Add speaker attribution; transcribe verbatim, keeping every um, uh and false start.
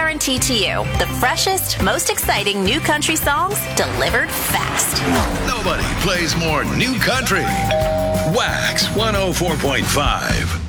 Speaker 1: guarantee to you the freshest, most exciting new country songs delivered fast.
Speaker 2: Nobody plays more new country. Wax one oh four point five.